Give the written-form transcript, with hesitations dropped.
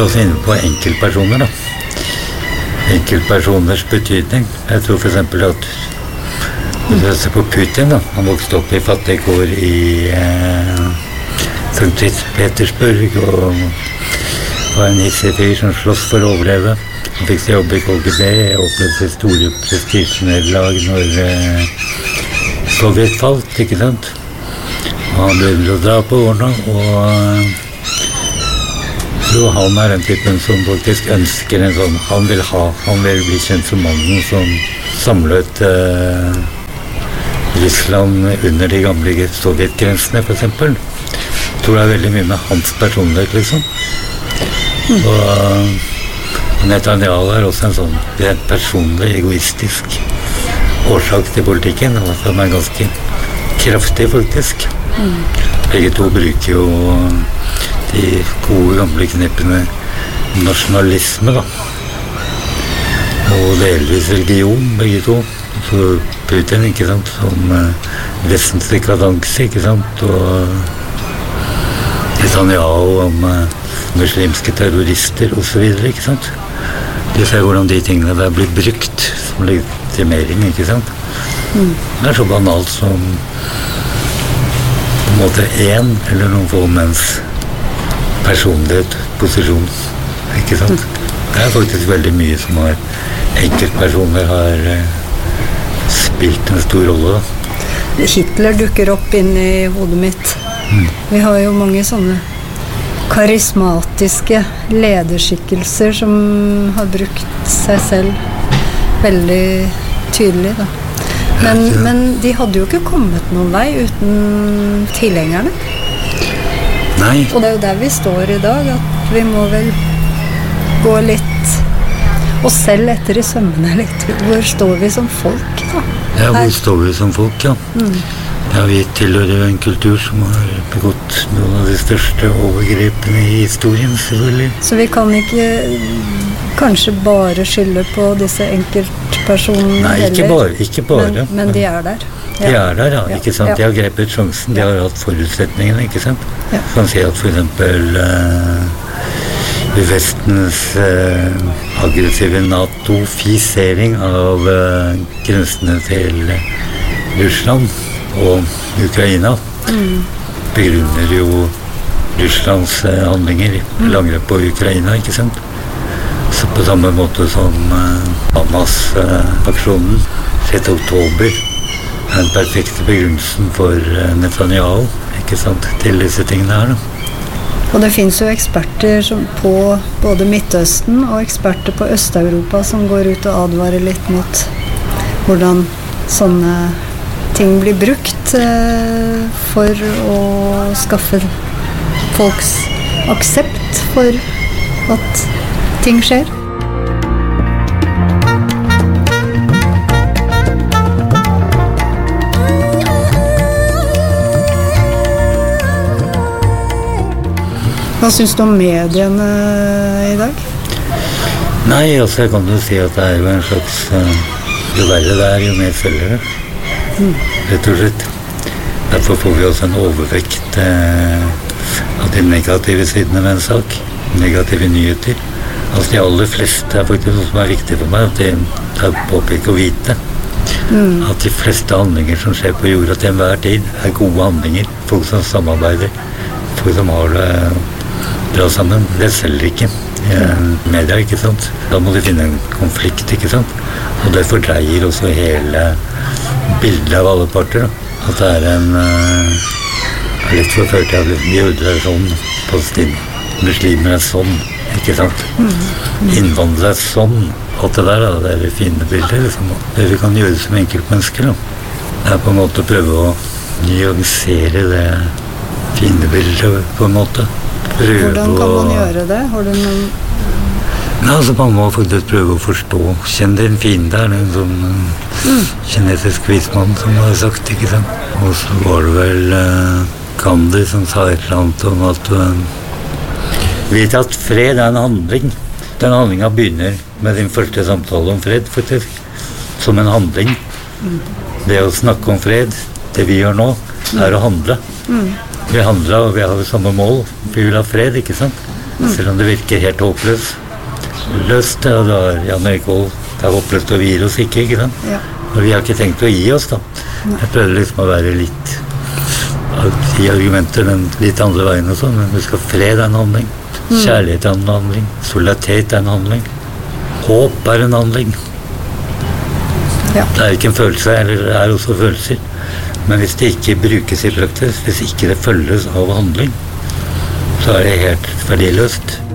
også inne på enkeltpersoner da. Enkeltpersoners betydning. Jeg tror for eksempel at hvis jeg ser på Putin da, han vokste opp i fattige kår i St. Petersburg og var en hissig fyr som slåss for å overleve. Han fikk seg jobb i KGB, opplevde store prestisjenederlag når Sovjet falt, ikke sant? Og han begynte å dra på årene, og så han den typen som faktisk ønsker en sånn, han vil bli kjent som mannen som samlet Russland under de gamle sovjetgrensene, for eksempel. Jeg tror det veldig mye med hans personlighet, liksom. Og Netanyahu også en sånn personlig, egoistisk årsak til politikken, og som ganske kraftig, faktisk. Begge to bruker jo de gode, gamle kneppene nasjonalisme, da. Og delvis religion, begge to. Så Putin, ikke sant, som vestens dekadanse, ikke sant, og Netanyahu om muslimske terrorister og så videre, ikke sant. Du ser hvordan de tingene der blir brukt som legitimering, ikke sant. Det så banalt som på en måte en eller noen få menns personlighet, posisjon, ikke sant. Det faktisk veldig mye som enkeltpersoner har spilt en stor rolle, da. Hitler dukker opp inn i hodet mitt. Vi har jo mange sånne karismatiske lederskikkelser som har brukt seg selv veldig tydelig, da. Men de hadde jo ikke kommet noen vei uten tilhengerne. Nei. Og det er jo der vi står i dag, at vi må vel gå litt oss selv etter i sømmene litt. Hvor står vi som folk, da? Ja, hvor står vi som folk, ja. Ja, vi tilhører en kultur som har begått noen av de største overgrepene i historien, selvfølgelig. Så vi kan ikke kanskje bare skylde på disse enkeltpersonene? Nei, ikke bare. Men de er der. Ja. De er der, ja, ikke sant? De har grepet sjansen, de har hatt forutsetningene, ikke sant? Ja. Du kan si at for eksempel Vestens aggressive NATO-fisering av grensene til Russland og Ukraina begrunner jo Russlands handlinger med angrep på Ukraina, ikke sant? Så på samme måte som Hamas-aksjonen 6. oktober den perfekte begrunnelsen for Netanyahu, ikke sant, til disse tingene her, da. Og det finnes jo eksperter på både Midtøsten og eksperter på Øst-Europa som går ut og advarer litt mot hvordan sånne ting blir brukt for å skaffe folks aksept for at ting skjer. Hva synes du om mediene i dag? Nei, altså jeg kan jo si at det jo en slags jo verre det jo mer følgere. Rett og slett. Derfor får vi også en overvekt av de negative sidene med en sak. Negative nyheter. Altså de aller fleste faktisk noe som viktig for meg, at det påpeker å vite. At de fleste handlinger som skjer på jorda til enhver tid gode handlinger. Folk som samarbeider. Folk som har det bra sammen. Det selger ikke media, ikke sant? Da må de finne en konflikt, ikke sant? Og det fordreier også hele bildet av alle parter, da. At det en litt forført av jøder sånn, muslimer sånn, ikke sant? Innvandrere sånn, alt det der, det det fine bildet, liksom. Det vi kan gjøre som enkeltmennesker, da. Det på en måte å prøve å nyansere det fine bildet, på en måte. Hvordan kan man gjøre det? Har du noen... Nei, altså man må faktisk prøve å forstå. Kjenn din fiende, det en sånn kinesisk vismann som har sagt, ikke sant? Og så var det vel Gandhi som sa et eller annet om at vet at fred en handling. Den handlingen begynner med din første samtale om fred, faktisk. Som en handling. Det å snakke om fred, det vi gjør nå, å handle. Vi handler, og vi har det samme mål. Vi vil ha fred, ikke sant? Selv om det virker helt håpløst. Løst, ja, det er Jan Erik Vold. Det er håpløst og vi gir oss ikke sant? Ja. Og vi har ikke tenkt å gi oss da. Jeg prøvde liksom å være litt i argumenter den litt andre veien og sånn, men husk at fred er en handling. Kjærlighet er en handling. Solidaritet er en handling. Håp er en handling. Ja. Det er ikke en følelse, eller det er også følelser. Men hvis det ikke brukes i praksis, hvis ikke det følges av handling, så er det helt verdiløst.